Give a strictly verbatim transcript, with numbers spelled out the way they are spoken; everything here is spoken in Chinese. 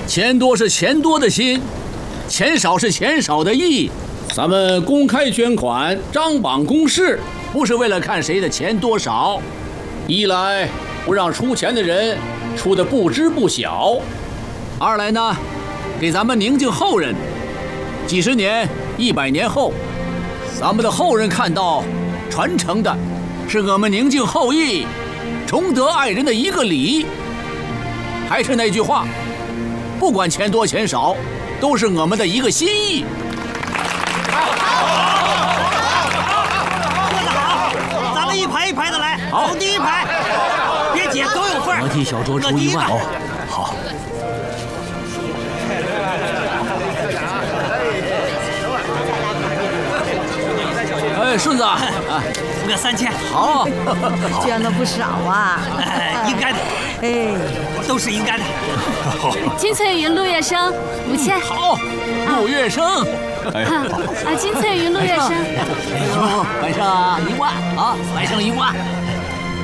钱多是钱多的心，钱少是钱少的意。 咱们公开捐款，张榜公示， 不是为了看谁的钱多少， 一来不让出钱的人出的不知不晓， 二来呢，给咱们宁静后人，几十年、一百年后，咱们的后人看到，传承的是我们宁静后裔崇德爱人的一个礼。还是那句话，不管钱多钱少，都是我们的一个心意。 咱们一排一排的来， 好， 第一排，别挤，都有份儿。 我替小卓出一万。哦，好。哎，顺子啊， 付个三千。 好， 捐了不少啊。 哎，应该的。 哎， 都是应该的。 金翠云、陆月笙，五千。 好，陆月笙。 哎，啊，金翠云、陆月笙。 晚上一万啊，晚上一万。